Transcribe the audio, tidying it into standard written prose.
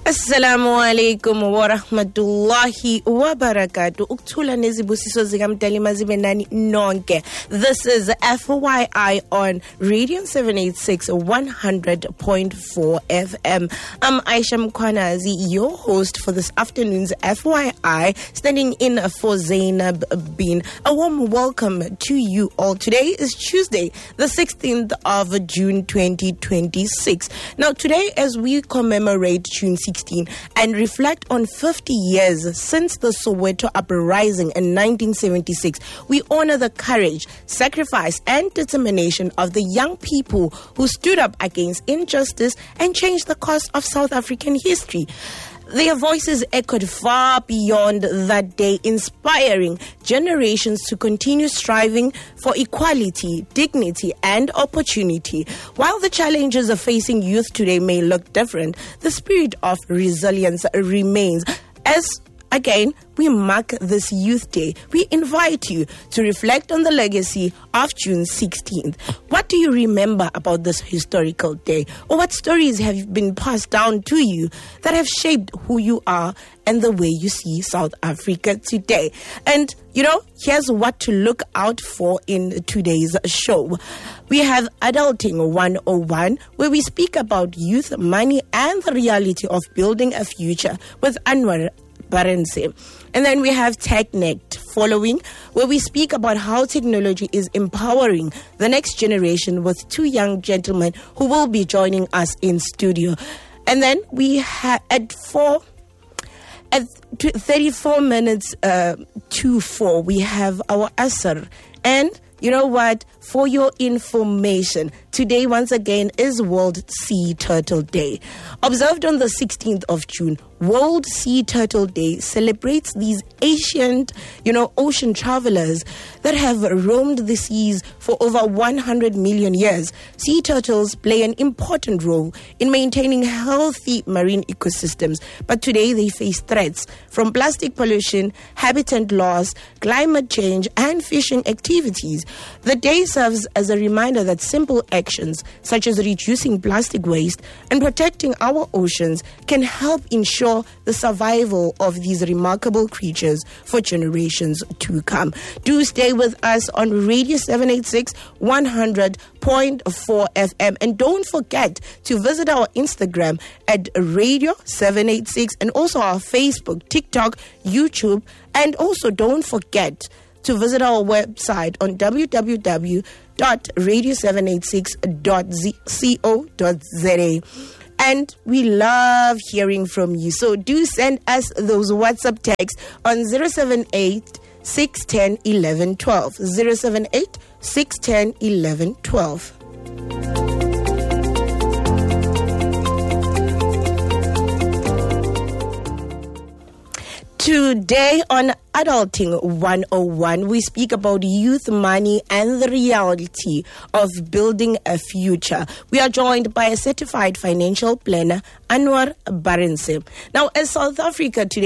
Assalamu alaikum wa rahmatullahi wa barakatuh. Ukuthula nezibusiso zikamdali mazibe nani nonke. This is FYI on Radio 786 100.4 FM. I'm Aisha Mkwanazi, your host for this afternoon's FYI, standing in for Zainab Bin. A warm welcome to you all. Today is Tuesday, the 16th of June 2026. Now today, as we commemorate June 16 and reflect on 50 years since the Soweto uprising in 1976, we honor the courage, sacrifice, and determination of the young people who stood up against injustice and changed the course of South African history. Their voices echoed far beyond that day, inspiring generations to continue striving for equality, dignity, and opportunity. While the challenges of facing youth today may look different, the spirit of resilience remains. As again, we mark this Youth Day, we invite you to reflect on the legacy of June 16th. What do you remember about this historical day? Or what stories have been passed down to you that have shaped who you are and the way you see South Africa today? And, here's what to look out for in today's show. We have Adulting 101, where we speak about youth, money, and the reality of building a future with Anwar Barense. And then we have TechNet following, where we speak about how technology is empowering the next generation with two young gentlemen who will be joining us in studio. And then we have at 34 minutes to 4, we have our Asr. And you know what? For your information, today once again is World Sea Turtle Day. Observed on the 16th of June, World Sea Turtle Day celebrates these ancient, ocean travelers that have roamed the seas for over 100 million years. Sea turtles play an important role in maintaining healthy marine ecosystems, but today they face threats from plastic pollution, habitat loss, climate change, and fishing activities. The day serves as a reminder that simple actions such as reducing plastic waste and protecting our oceans can help ensure the survival of these remarkable creatures for generations to come. Do stay with us on Radio 786 100.4 FM, and don't forget to visit our Instagram at Radio 786 and also our Facebook, TikTok, YouTube, and also don't forget to visit our website on www.radio786.co.za. And we love hearing from you. So do send us those WhatsApp texts on 078 610 1112. 078 610 1112. Today on Adulting 101, we speak about youth, money, and the reality of building a future. We are joined by a certified financial planner, Anwar Barense. Now, as South Africa today